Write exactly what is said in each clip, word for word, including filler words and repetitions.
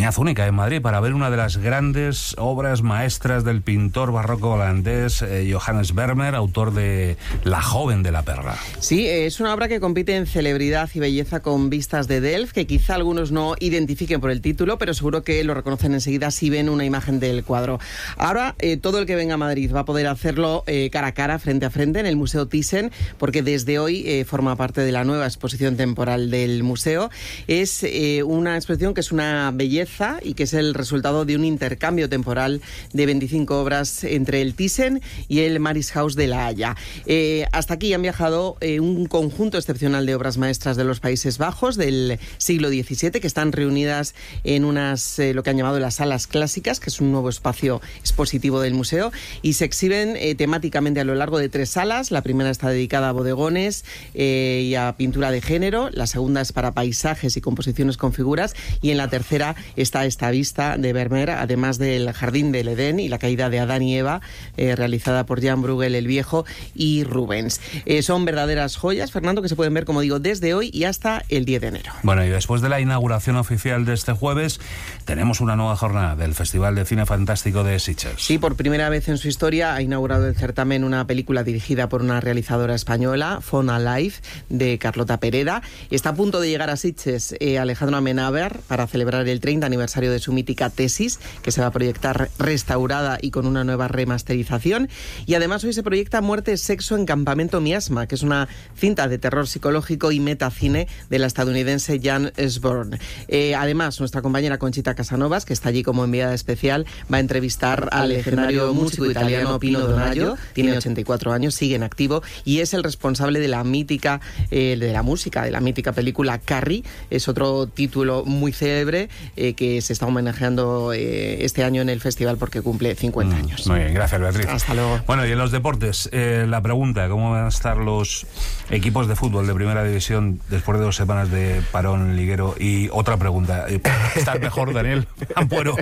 Peña Zúñiga en Madrid para ver una de las grandes obras maestras del pintor barroco holandés eh, Johannes Vermeer, autor de La joven de la perla. Sí, es una obra que compite en celebridad y belleza con vistas de Delft, que quizá algunos no identifiquen por el título, pero seguro que lo reconocen enseguida si ven una imagen del cuadro. Ahora, eh, todo el que venga a Madrid va a poder hacerlo eh, cara a cara, frente a frente, en el Museo Thyssen, porque desde hoy eh, forma parte de la nueva exposición temporal del museo. Es eh, una exposición que es una belleza y que es el resultado de un intercambio temporal de veinticinco obras entre el Thyssen y el Marishaus de La Haya. Eh, hasta aquí han viajado eh, un conjunto excepcional de obras maestras de los Países Bajos del siglo diecisiete, que están reunidas en unas, eh, lo que han llamado las salas clásicas, que es un nuevo espacio expositivo del museo, y se exhiben eh, temáticamente a lo largo de tres salas. La primera está dedicada a bodegones eh, y a pintura de género, la segunda es para paisajes y composiciones con figuras, y en la tercera está esta vista de Vermeer, además del Jardín del Edén y la caída de Adán y Eva, eh, realizada por Jan Bruegel el Viejo y Rubens. Eh, son verdaderas joyas, Fernando, que se pueden ver, como digo, desde hoy y hasta el diez de enero. Bueno, y después de la inauguración oficial de este jueves, tenemos una nueva jornada del Festival de Cine Fantástico de Sitges. Sí, por primera vez en su historia ha inaugurado el certamen una película dirigida por una realizadora española, Fauna Life, de Carlota Pereda. Está a punto de llegar a Sitges eh, Alejandro Amenábar para celebrar el treinta aniversario de su mítica Tesis, que se va a proyectar restaurada y con una nueva remasterización. Y además hoy se proyecta Muerte, Sexo en Campamento Miasma, que es una cinta de terror psicológico y metacine de la estadounidense Jan Sborn. Eh, además, nuestra compañera Conchita Casanovas, que está allí como enviada especial, va a entrevistar al legendario músico italiano Pino Donaggio. Tiene ochenta y cuatro años, sigue en activo y es el responsable de la mítica, eh, de la música, de la mítica película Carrie. Es otro título muy célebre eh, que se está homenajeando eh, este año en el festival porque cumple cincuenta años. Muy bien, gracias, Beatriz. Hasta luego. Bueno, y en los deportes, eh, la pregunta, ¿cómo van a estar los equipos de fútbol de primera división después de dos semanas de parón liguero? Y otra pregunta, ¿estar mejor, Daniel Ampuero?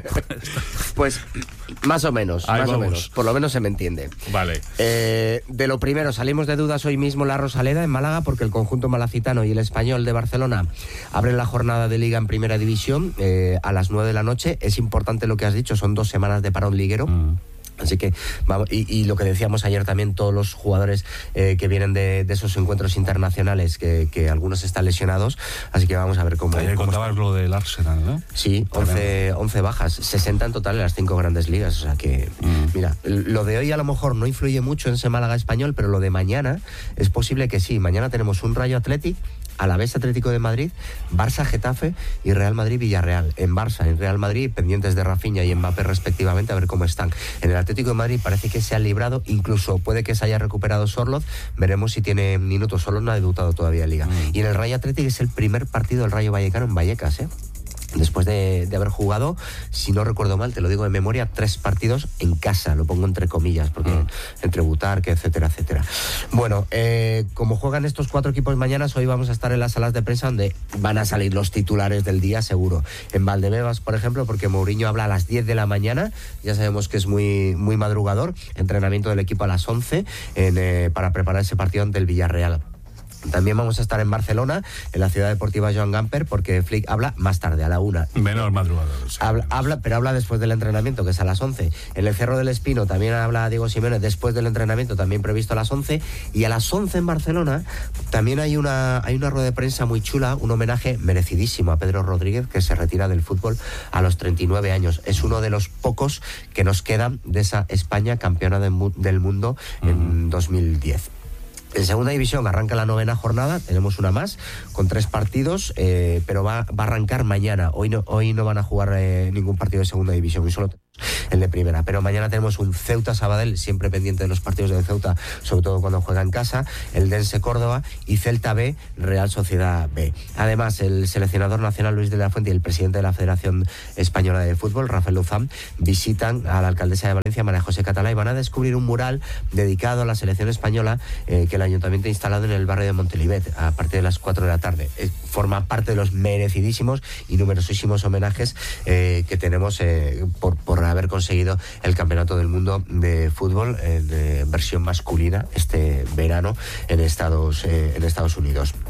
Pues más o menos, Ahí más vamos. o menos, por lo menos se me entiende. Vale. Eh, de lo primero, salimos de dudas hoy mismo la Rosaleda en Málaga porque el conjunto malacitano y el Español de Barcelona abren la jornada de liga en primera división eh, a las nueve de la noche. Es importante lo que has dicho, son dos semanas de parón liguero. Mm. Así que vamos, y, y lo que decíamos ayer también, todos los jugadores eh, que vienen de, de esos encuentros internacionales, que, que algunos están lesionados, así que vamos a ver cómo... Ayer cómo contabas está. lo del Arsenal, ¿no? Sí, once, once bajas, sesenta en total en las cinco grandes ligas, o sea que, mm. mira, lo de hoy a lo mejor no influye mucho en ese Málaga Español, pero lo de mañana es posible que sí. Mañana tenemos un Rayo Athletic, Alavés Atlético de Madrid, Barça Getafe y Real Madrid Villarreal. En Barça, en Real Madrid, pendientes de Rafinha y Mbappé respectivamente, a ver cómo están. En el Atlético de Madrid parece que se ha librado, incluso puede que se haya recuperado Sorloz, veremos si tiene minutos. Sorloz no ha debutado todavía en Liga. Mm. Y en el Rayo Atlético es el primer partido del Rayo Vallecano en Vallecas, ¿eh? Después de, de haber jugado, si no recuerdo mal, te lo digo de memoria, tres partidos en casa, lo pongo entre comillas, porque mm. entre Butarque, etcétera, etcétera. Bueno, eh, como juegan estos cuatro equipos mañana, hoy vamos a estar en las salas de prensa donde van a salir los titulares del día, seguro. En Valdebebas, por ejemplo, porque Mourinho habla a las diez de la mañana, ya sabemos que es muy, muy madrugador, entrenamiento del equipo a las once en, eh, para preparar ese partido ante el Villarreal. También vamos a estar en Barcelona, en la ciudad deportiva Joan Gamper, porque Flick habla más tarde, a la una. Menos madrugador. Sí. Habla, habla, pero habla después del entrenamiento, que es a las once. En el Cerro del Espino también habla Diego Simeone después del entrenamiento, también previsto a las once. Y a las once en Barcelona también hay una, hay una rueda de prensa muy chula, un homenaje merecidísimo a Pedro Rodríguez, que se retira del fútbol a los treinta y nueve años. Es uno de los pocos que nos quedan de esa España campeona de, del mundo uh-huh. en dos mil diez. En segunda división arranca la novena jornada, tenemos una más, con tres partidos, eh, pero va, va a arrancar mañana. Hoy no, hoy no van a jugar eh, ningún partido de segunda división, y solo el de primera. Pero mañana tenemos un Ceuta-Sabadell, siempre pendiente de los partidos de Ceuta, sobre todo cuando juega en casa, el Dense Córdoba y Celta B, Real Sociedad B. Además, el seleccionador nacional Luis de la Fuente y el presidente de la Federación Española de Fútbol, Rafael Luzán, visitan a la alcaldesa de Valencia, María José Catalá, y van a descubrir un mural dedicado a la selección española eh, que el ayuntamiento ha instalado en el barrio de Montelivet a partir de las cuatro de la tarde. Eh, forma parte de los merecidísimos y numerosísimos homenajes eh, que tenemos eh, por, por haber conseguido el Campeonato del Mundo de Fútbol en eh, versión masculina este verano en Estados, eh, en Estados Unidos.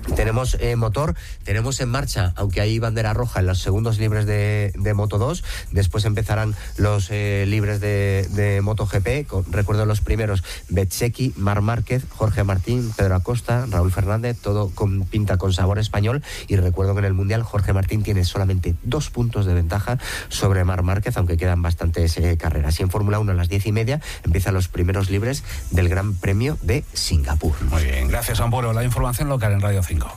Tenemos eh, motor, tenemos en marcha, aunque hay bandera roja en los segundos libres de, de Moto dos, después empezarán los eh, libres de, de MotoGP, con, recuerdo los primeros, Bezzecchi, Marc Márquez, Jorge Martín, Pedro Acosta, Raúl Fernández, todo con pinta con sabor español, y recuerdo que en el Mundial Jorge Martín tiene solamente dos puntos de ventaja sobre Marc Márquez, aunque quedan bastantes eh, carreras. Y en Fórmula uno a las diez y media empiezan los primeros libres del Gran Premio de Singapur. Muy bien, gracias Amparo. La información local en Radio cinco.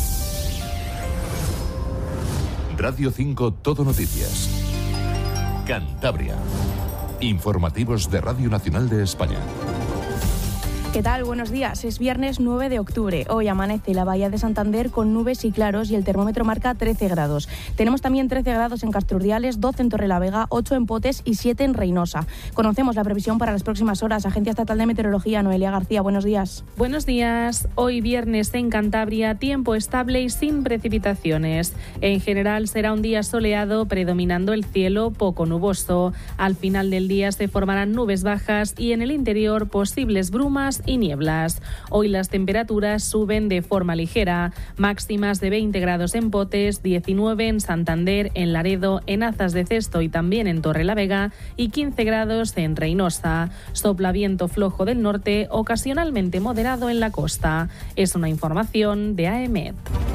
Radio cinco Todo Noticias. Cantabria. Informativos de Radio Nacional de España. ¿Qué tal? Buenos días. Es viernes nueve de octubre. Hoy amanece la bahía de Santander con nubes y claros y el termómetro marca trece grados. Tenemos también trece grados en Casturdiales, doce en Torrelavega, ocho en Potes y siete en Reynosa. Conocemos la previsión para las próximas horas. Agencia Estatal de Meteorología, Noelia García, buenos días. Buenos días. Hoy viernes en Cantabria, tiempo estable y sin precipitaciones. En general será un día soleado, predominando el cielo poco nuboso. Al final del día se formarán nubes bajas y en el interior posibles brumas y nieblas. Hoy las temperaturas suben de forma ligera, máximas de veinte grados en Potes, diecinueve en Santander, en Laredo, en Azas de Cesto y también en Torrelavega y quince grados en Reynosa. Sopla viento flojo del norte, ocasionalmente moderado en la costa. Es una información de A E M E T.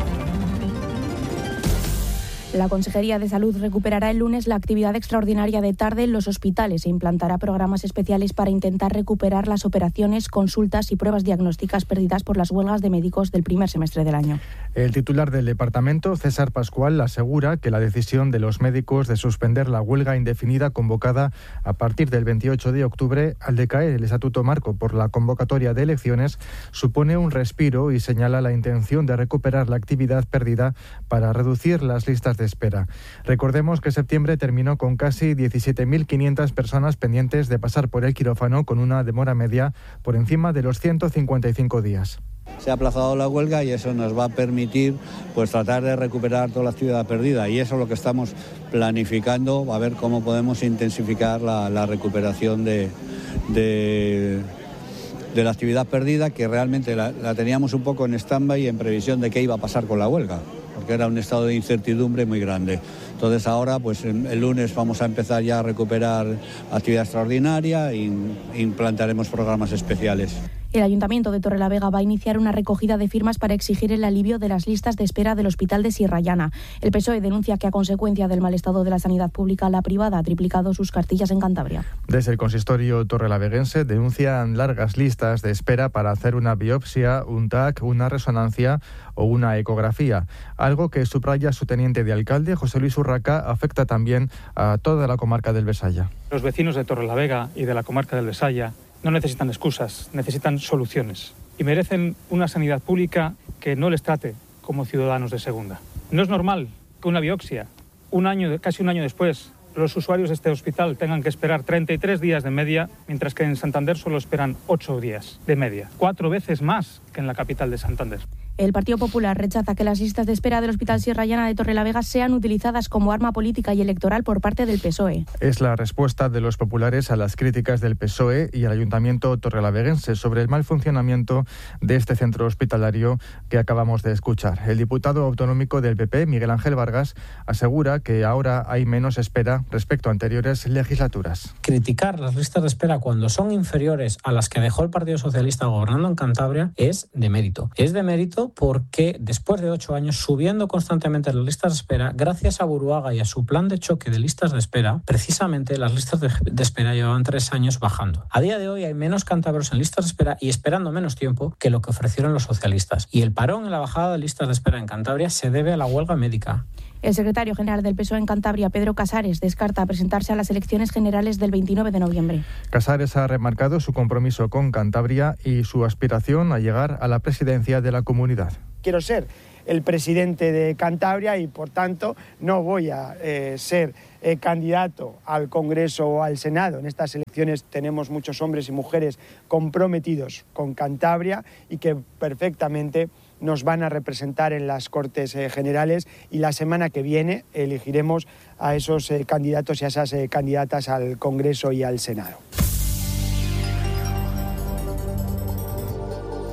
La Consejería de Salud recuperará el lunes la actividad extraordinaria de tarde en los hospitales e implantará programas especiales para intentar recuperar las operaciones, consultas y pruebas diagnósticas perdidas por las huelgas de médicos del primer semestre del año. El titular del departamento, César Pascual, asegura que la decisión de los médicos de suspender la huelga indefinida convocada a partir del veintiocho de octubre, al decaer el estatuto marco por la convocatoria de elecciones, supone un respiro y señala la intención de recuperar la actividad perdida para reducir las listas de espera. Recordemos que septiembre terminó con casi diecisiete mil quinientas personas pendientes de pasar por el quirófano, con una demora media por encima de los ciento cincuenta y cinco días. Se ha aplazado la huelga y eso nos va a permitir pues tratar de recuperar toda la actividad perdida, y eso es lo que estamos planificando, a ver cómo podemos intensificar la, la recuperación de, de, de la actividad perdida, que realmente la, la teníamos un poco en stand-by en previsión de qué iba a pasar con la huelga, porque era un estado de incertidumbre muy grande. Entonces ahora, pues el lunes vamos a empezar ya a recuperar actividad extraordinaria e implantaremos programas especiales. El Ayuntamiento de Torrelavega va a iniciar una recogida de firmas para exigir el alivio de las listas de espera del Hospital de Sierra Llana. El P S O E denuncia que a consecuencia del mal estado de la sanidad pública, la privada ha triplicado sus cartillas en Cantabria. Desde el consistorio torrelaveguense denuncian largas listas de espera para hacer una biopsia, un T A C, una resonancia o una ecografía. Algo que subraya su teniente de alcalde, José Luis Urraca, afecta también a toda la comarca del Besaya. Los vecinos de Torrelavega y de la comarca del Besaya no necesitan excusas, necesitan soluciones y merecen una sanidad pública que no les trate como ciudadanos de segunda. No es normal que una biopsia, un año, casi un año después, los usuarios de este hospital tengan que esperar treinta y tres días de media, mientras que en Santander solo esperan ocho días de media, cuatro veces más que en la capital de Santander. El Partido Popular rechaza que las listas de espera del Hospital Sierra Llana de Torrelavega sean utilizadas como arma política y electoral por parte del P S O E. Es la respuesta de los populares a las críticas del P S O E y al Ayuntamiento torrelaveguense sobre el mal funcionamiento de este centro hospitalario que acabamos de escuchar. El diputado autonómico del P P, Miguel Ángel Vargas, asegura que ahora hay menos espera respecto a anteriores legislaturas. Criticar las listas de espera cuando son inferiores a las que dejó el Partido Socialista gobernando en Cantabria es de mérito. Es de mérito porque después de ocho años subiendo constantemente las listas de espera, gracias a Buruaga y a su plan de choque de listas de espera, precisamente las listas de, de espera llevaban tres años bajando. A día de hoy hay menos cántabros en listas de espera y esperando menos tiempo que lo que ofrecieron los socialistas. Y el parón en la bajada de listas de espera en Cantabria se debe a la huelga médica. El secretario general del P S O E en Cantabria, Pedro Casares, descarta presentarse a las elecciones generales del veintinueve de noviembre. Casares ha remarcado su compromiso con Cantabria y su aspiración a llegar a la presidencia de la comunidad. Quiero ser el presidente de Cantabria y, por tanto, no voy a eh, ser eh, candidato al Congreso o al Senado. En estas elecciones tenemos muchos hombres y mujeres comprometidos con Cantabria y que perfectamente nos van a representar en las Cortes eh, Generales, y la semana que viene elegiremos a esos eh, candidatos y a esas eh, candidatas al Congreso y al Senado.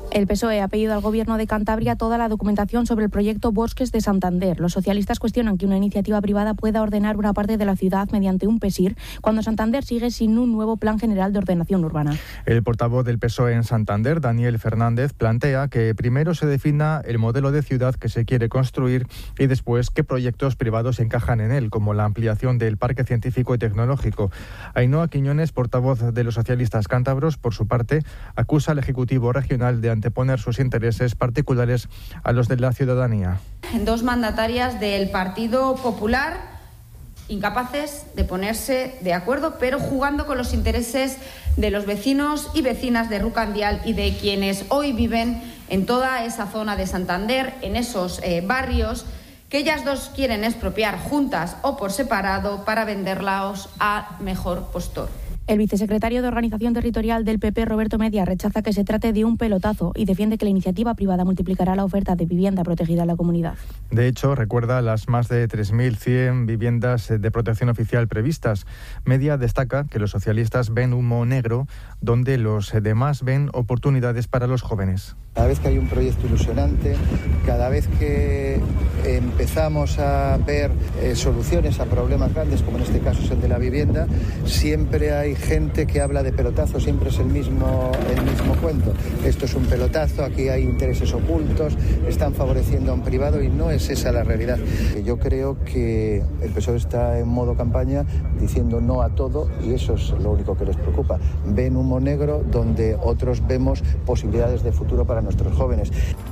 El P S O E ha pedido al Gobierno de Cantabria toda la documentación sobre el proyecto Bosques de Santander. Los socialistas cuestionan que una iniciativa privada pueda ordenar una parte de la ciudad mediante un P S I R, cuando Santander sigue sin un nuevo Plan General de Ordenación Urbana. El portavoz del P S O E en Santander, Daniel Fernández, plantea que primero se defina el modelo de ciudad que se quiere construir y después qué proyectos privados encajan en él, como la ampliación del Parque Científico y Tecnológico. Ainhoa Quiñones, portavoz de los socialistas cántabros, por su parte, acusa al Ejecutivo Regional de anteponer sus intereses particulares a los de la ciudadanía. Dos mandatarias del Partido Popular incapaces de ponerse de acuerdo, pero jugando con los intereses de los vecinos y vecinas de Rucandial y de quienes hoy viven en toda esa zona de Santander, en esos eh, barrios que ellas dos quieren expropiar juntas o por separado para venderlos a mejor postor. El vicesecretario de Organización Territorial del P P, Roberto Media, rechaza que se trate de un pelotazo y defiende que la iniciativa privada multiplicará la oferta de vivienda protegida en la comunidad. De hecho, recuerda las más de tres mil cien viviendas de protección oficial previstas. Media destaca que los socialistas ven humo negro, donde los demás ven oportunidades para los jóvenes. Cada vez que hay un proyecto ilusionante, cada vez que empezamos a ver eh, soluciones a problemas grandes, como en este caso es el de la vivienda, siempre hay gente que habla de pelotazo, siempre es el mismo, el mismo cuento. Esto es un pelotazo, aquí hay intereses ocultos, están favoreciendo a un privado y no es esa la realidad. Yo creo que el P S O E está en modo campaña diciendo no a todo y eso es lo único que les preocupa. Ven humo negro donde otros vemos posibilidades de futuro para nuestros jóvenes.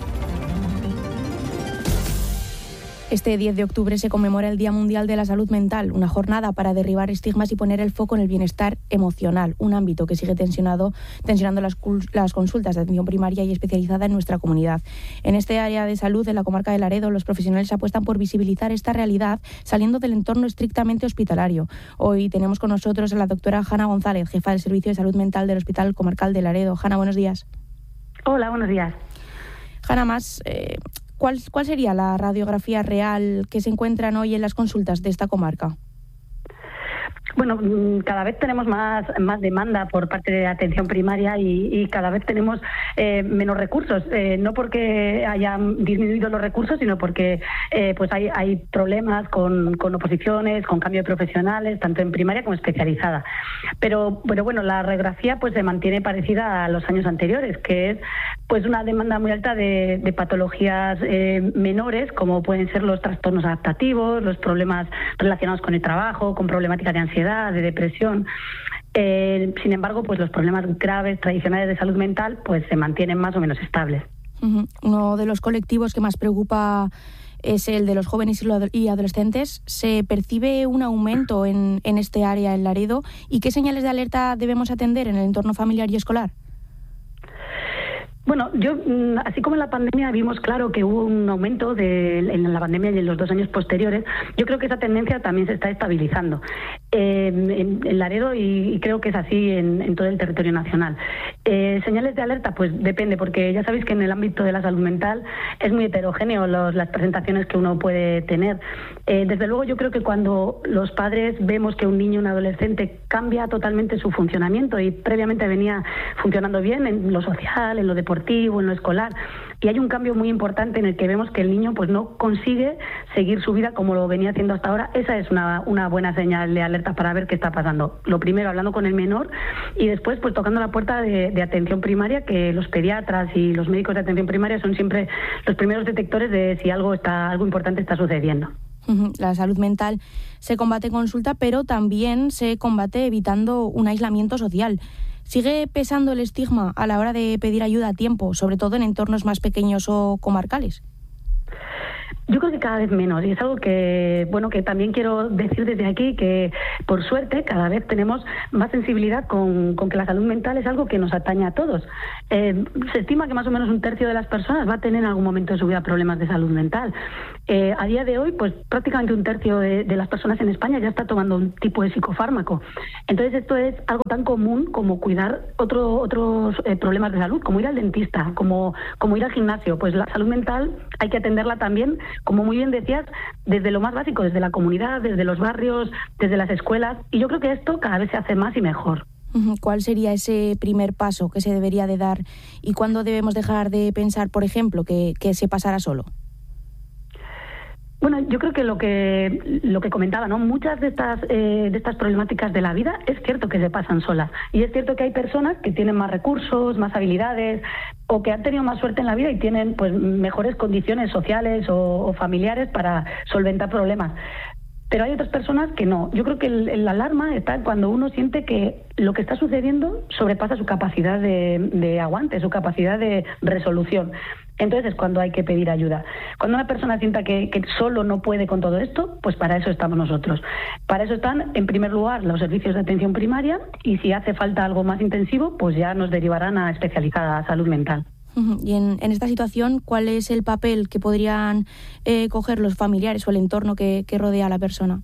Este diez de octubre se conmemora el Día Mundial de la Salud Mental, una jornada para derribar estigmas y poner el foco en el bienestar emocional, un ámbito que sigue tensionado, tensionando las, las consultas de atención primaria y especializada en nuestra comunidad. En este área de salud, en la comarca de Laredo, los profesionales apuestan por visibilizar esta realidad saliendo del entorno estrictamente hospitalario. Hoy tenemos con nosotros a la doctora Hanna González, jefa del Servicio de Salud Mental del Hospital Comarcal de Laredo. Hanna, buenos días. Hola, buenos días. Hanna, más... Eh, ¿Cuál, ¿Cuál sería la radiografía real que se encuentran hoy en las consultas de esta comarca? Bueno, cada vez tenemos más, más demanda por parte de atención primaria y, y cada vez tenemos eh, menos recursos. Eh, no porque hayan disminuido los recursos, sino porque eh, pues hay, hay problemas con, con oposiciones, con cambio de profesionales, tanto en primaria como especializada. Pero, pero bueno, la radiografía pues se mantiene parecida a los años anteriores, que es pues una demanda muy alta de, de patologías eh, menores, como pueden ser los trastornos adaptativos, los problemas relacionados con el trabajo, con problemáticas de ansiedad, de depresión. Eh, sin embargo, pues los problemas graves tradicionales de salud mental pues se mantienen más o menos estables. Uh-huh. Uno de los colectivos que más preocupa es el de los jóvenes y adolescentes. ¿Se percibe un aumento en, en este área en Laredo? ¿Y qué señales de alerta debemos atender en el entorno familiar y escolar? Bueno, yo, así como en la pandemia vimos claro que hubo un aumento de, en la pandemia y en los dos años posteriores, yo creo que esa tendencia también se está estabilizando eh, en, en Laredo y, y creo que es así en, en todo el territorio nacional. Eh, señales de alerta, pues depende, porque ya sabéis que en el ámbito de la salud mental es muy heterogéneo los, las presentaciones que uno puede tener. Eh, desde luego yo creo que cuando los padres vemos que un niño o un adolescente cambia totalmente su funcionamiento y previamente venía funcionando bien en lo social, en lo deportivo, en lo escolar, y hay un cambio muy importante en el que vemos que el niño pues no consigue seguir su vida como lo venía haciendo hasta ahora, esa es una, una buena señal de alerta para ver qué está pasando. Lo primero, hablando con el menor y después pues tocando la puerta de, de atención primaria, que los pediatras y los médicos de atención primaria son siempre los primeros detectores de si algo está algo importante está sucediendo. La salud mental se combate en consulta, pero también se combate evitando un aislamiento social. ¿Sigue pesando el estigma a la hora de pedir ayuda a tiempo, sobre todo en entornos más pequeños o comarcales? Yo creo que cada vez menos, y es algo que, bueno, que también quiero decir desde aquí, que por suerte cada vez tenemos más sensibilidad con, con que la salud mental es algo que nos atañe a todos. Eh, se estima que más o menos un tercio de las personas va a tener en algún momento de su vida problemas de salud mental. Eh, a día de hoy, pues prácticamente un tercio de, de las personas en España ya está tomando un tipo de psicofármaco. Entonces esto es algo tan común como cuidar otro, otros eh, problemas de salud, como ir al dentista, como, como ir al gimnasio. Pues la salud mental hay que atenderla también, como muy bien decías, desde lo más básico, desde la comunidad, desde los barrios, desde las escuelas, y yo creo que esto cada vez se hace más y mejor. ¿Cuál sería ese primer paso que se debería de dar y cuándo debemos dejar de pensar, por ejemplo, que, que se pasará solo? Bueno, yo creo que lo que lo que comentaba, ¿no? Muchas de estas eh, de estas problemáticas de la vida es cierto que se pasan solas y es cierto que hay personas que tienen más recursos, más habilidades o que han tenido más suerte en la vida y tienen pues mejores condiciones sociales o, o familiares para solventar problemas. Pero hay otras personas que no. Yo creo que el, el alarma está cuando uno siente que lo que está sucediendo sobrepasa su capacidad de, de aguante, su capacidad de resolución. Entonces es cuando hay que pedir ayuda. Cuando una persona sienta que, que solo no puede con todo esto, pues para eso estamos nosotros. Para eso están, en primer lugar, los servicios de atención primaria y si hace falta algo más intensivo, pues ya nos derivarán a especializada salud mental. Y en, en esta situación, ¿cuál es el papel que podrían eh, coger los familiares o el entorno que, que rodea a la persona?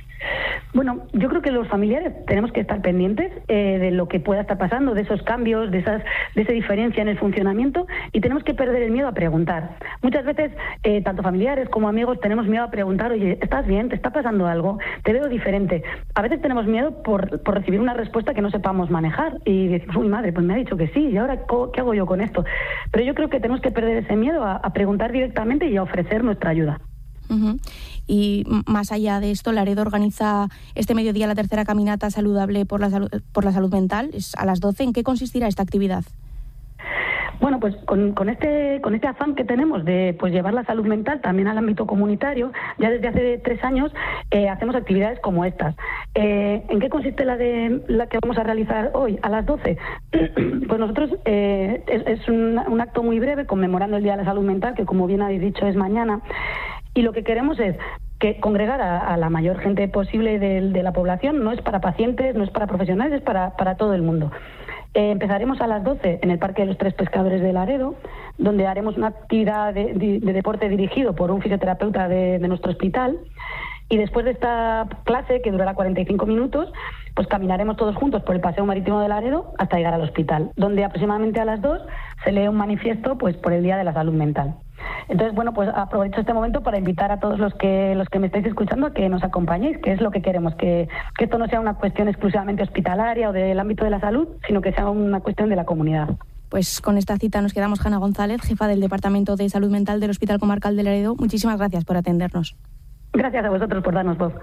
Bueno, yo creo que los familiares tenemos que estar pendientes eh, de lo que pueda estar pasando, de esos cambios, de esas, de esa diferencia en el funcionamiento y tenemos que perder el miedo a preguntar. Muchas veces, eh, tanto familiares como amigos, tenemos miedo a preguntar, oye, ¿estás bien? ¿Te está pasando algo? ¿Te veo diferente? A veces tenemos miedo por, por recibir una respuesta que no sepamos manejar y decimos, uy, madre, pues me ha dicho que sí, ¿y ahora qué hago yo con esto? Pero yo creo que tenemos que perder ese miedo a, a preguntar directamente y a ofrecer nuestra ayuda. Uh-huh. Y más allá de esto, Laredo organiza este mediodía la tercera caminata saludable por la salud, por la salud mental. Es a las doce. ¿En qué consistirá esta actividad? Bueno, pues con, con este con este afán que tenemos de pues llevar la salud mental también al ámbito comunitario, ya desde hace tres años eh, hacemos actividades como estas. Eh, ¿En qué consiste la de la que vamos a realizar hoy a las doce? Pues nosotros eh, es, es un, un acto muy breve conmemorando el Día de la Salud Mental, que como bien habéis dicho es mañana. Y lo que queremos es que congregar a, a la mayor gente posible de, de la población. No es para pacientes, no es para profesionales, es para, para todo el mundo. Eh, empezaremos a las doce en el Parque de los Tres Pescadores de Laredo, donde haremos una actividad de, de, de deporte dirigido por un fisioterapeuta de, de nuestro hospital. Y después de esta clase, que durará cuarenta y cinco minutos, pues caminaremos todos juntos por el Paseo Marítimo de Laredo hasta llegar al hospital, donde aproximadamente a las dos se lee un manifiesto pues por el Día de la Salud Mental. Entonces, bueno, pues aprovecho este momento para invitar a todos los que los que me estáis escuchando a que nos acompañéis, que es lo que queremos, que, que esto no sea una cuestión exclusivamente hospitalaria o del ámbito de la salud, sino que sea una cuestión de la comunidad. Pues con esta cita nos quedamos. Hanna González, jefa del Departamento de Salud Mental del Hospital Comarcal de Laredo. Muchísimas gracias por atendernos. Gracias a vosotros por darnos voz.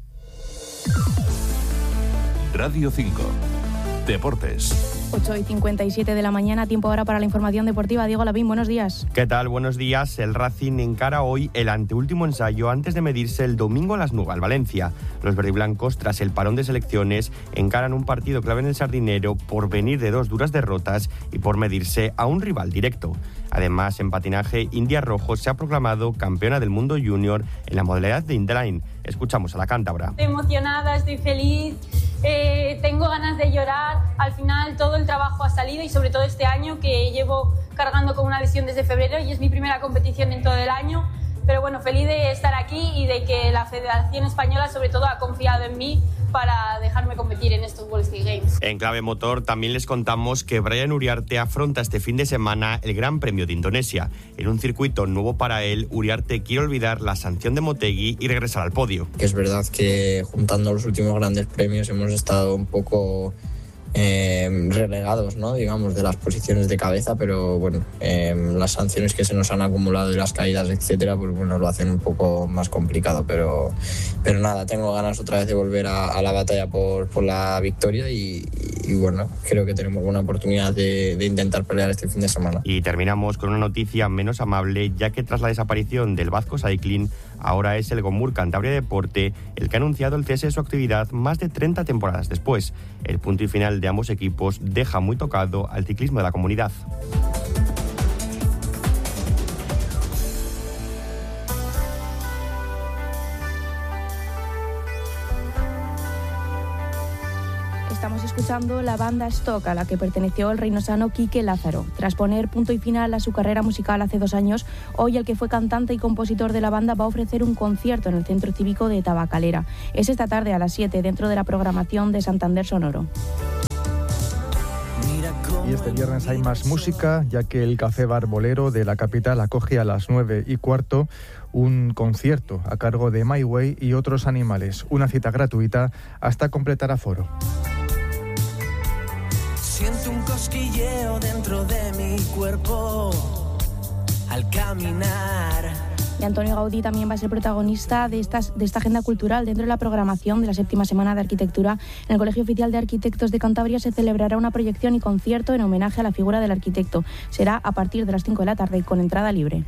Radio cinco. Deportes. ocho y cincuenta y siete de la mañana, tiempo ahora para la información deportiva. Diego Lavín, buenos días. ¿Qué tal? Buenos días. El Racing encara hoy el anteúltimo ensayo antes de medirse el domingo a las nueve al Valencia. Los verdiblancos, tras el parón de selecciones, encaran un partido clave en el Sardinero por venir de dos duras derrotas y por medirse a un rival directo. Además, en patinaje, India Rojo se ha proclamado campeona del mundo junior en la modalidad de inline. Escuchamos a la cántabra. Estoy emocionada, estoy feliz, eh, tengo ganas de llorar. Al final todo el trabajo ha salido y sobre todo este año que llevo cargando con una lesión desde febrero y es mi primera competición en todo el año. Pero bueno, feliz de estar aquí y de que la Federación Española sobre todo ha confiado en mí para dejarme competir en estos World Skate Games. En clave motor también les contamos que Brian Uriarte afronta este fin de semana el Gran Premio de Indonesia. En un circuito nuevo para él, Uriarte quiere olvidar la sanción de Motegi y regresar al podio. Es verdad que juntando los últimos grandes premios hemos estado un poco Eh, relegados, ¿no? Digamos, de las posiciones de cabeza, pero bueno, eh, las sanciones que se nos han acumulado y las caídas, etcétera, pues bueno, lo hacen un poco más complicado, pero, pero nada, tengo ganas otra vez de volver a, a la batalla por, por la victoria y, y, y bueno, creo que tenemos buena oportunidad de, de intentar pelear este fin de semana. Y terminamos con una noticia menos amable, ya que tras la desaparición del Vasco Cycling, ahora es el Gomur Cantabria Deporte el que ha anunciado el cese de su actividad más de treinta temporadas después. El punto y final de ambos equipos deja muy tocado al ciclismo de la comunidad. Estamos escuchando la banda Stock, a la que perteneció el reinosano Quique Lázaro. Tras poner punto y final a su carrera musical hace dos años, hoy el que fue cantante y compositor de la banda va a ofrecer un concierto en el Centro Cívico de Tabacalera. Es esta tarde a las siete, dentro de la programación de Santander Sonoro. Y este viernes hay más música, ya que el Café Bar Bolero de la capital acoge a las nueve y cuarto un concierto a cargo de My Way y otros animales. Una cita gratuita hasta completar aforo. Siento un cosquilleo dentro de mi cuerpo al caminar. Y Antonio Gaudí también va a ser protagonista de, estas, de esta agenda cultural. Dentro de la programación de la séptima semana de arquitectura, en el Colegio Oficial de Arquitectos de Cantabria se celebrará una proyección y concierto en homenaje a la figura del arquitecto. Será a partir de las cinco de la tarde con entrada libre.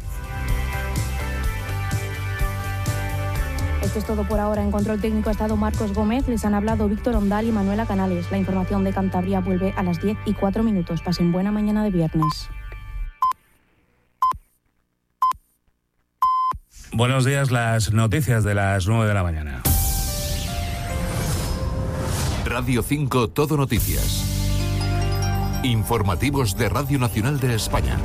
Esto es todo por ahora. En control técnico ha estado Marcos Gómez, les han hablado Víctor Ondal y Manuela Canales. La información de Cantabria vuelve a las diez y cuatro minutos. Pasen buena mañana de viernes. Buenos días, las noticias de las nueve de la mañana. Radio cinco Todo Noticias. Informativos de Radio Nacional de España.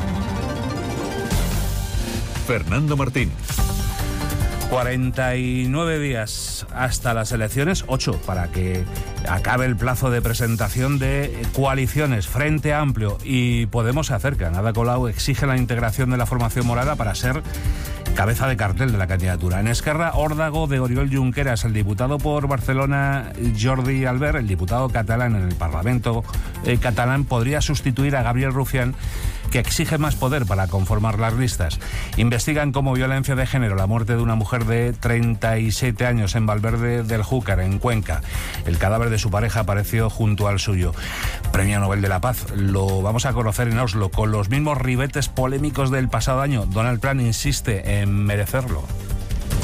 Fernando Martín. cuarenta y nueve días hasta las elecciones, ocho para que acabe el plazo de presentación de coaliciones. Frente Amplio y Podemos se acercan. Ada Colau exige la integración de la formación morada para ser cabeza de cartel de la candidatura. En Esquerra, órdago de Oriol Junqueras, el diputado por Barcelona Jordi Albert, el diputado catalán en el Parlamento eh, catalán, podría sustituir a Gabriel Rufián, que exige más poder para conformar las listas. Investigan como violencia de género la muerte de una mujer de treinta y siete años en Valverde del Júcar, en Cuenca. El cadáver de su pareja apareció junto al suyo. Premio Nobel de la Paz. Lo vamos a conocer en Oslo, con los mismos ribetes polémicos del pasado año. Donald Trump insiste en merecerlo.